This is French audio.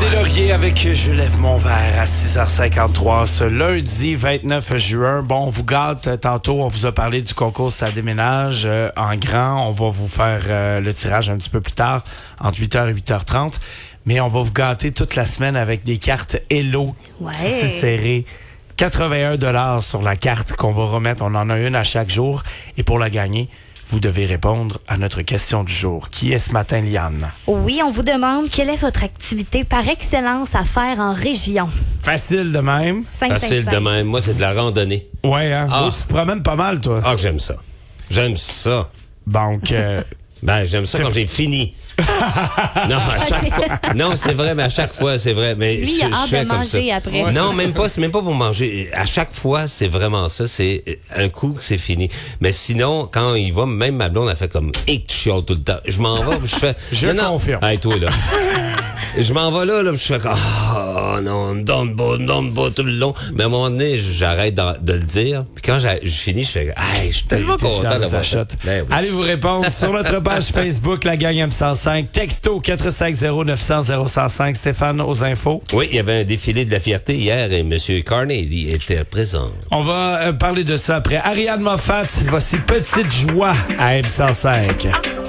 Deslauriers avec Je lève mon verre à 6h53 ce lundi 29 juin. Bon, on vous gâte. Tantôt, on vous a parlé du concours Ça déménage en grand. On va vous faire le tirage un petit peu plus tard, entre 8h et 8h30. Mais on va vous gâter toute la semaine avec des cartes Hello. Ouais. C'est serré. 81 $ sur la carte qu'on va remettre. On en a une à chaque jour. Et pour la gagner, vous devez répondre à notre question du jour. Qui est ce matin, Liane? Oui, on vous demande quelle est votre activité par excellence à faire en région. Facile de même. Facile de même. Moi, c'est de la randonnée. Ouais, hein? Ah. Oh, tu te promènes pas mal, toi. Ah, j'aime ça. J'aime ça. Donc, Ben, j'aime ça quand j'ai fini. Non, à chaque fois. Non, c'est vrai, mais à chaque fois, c'est vrai. Mais Lui, il a hâte fais de comme manger ça. après. Ouais. Non, même pas, c'est même pas pour manger. À chaque fois, c'est vraiment ça. C'est un coup que c'est fini. Mais sinon, quand il va, même ma blonde a fait comme, et tu chiales tout le temps. Je m'en vais, je fais. Je confirme. Hey, toi, là. Je m'en vais là, je fais comme, non, donne pas tout le long. Mais à un moment donné, j'arrête de le dire. Puis quand je finis, je fais, hey, je suis tellement content d'avoir ça. Ben oui. Allez vous répondre sur notre page Facebook, la gang M105. Texto 450-900-0105. Stéphane, aux infos. Oui, il y avait un défilé de la fierté hier et M. Carney était présent. On va parler de ça après. Ariane Moffat, voici Petite Joie à M105.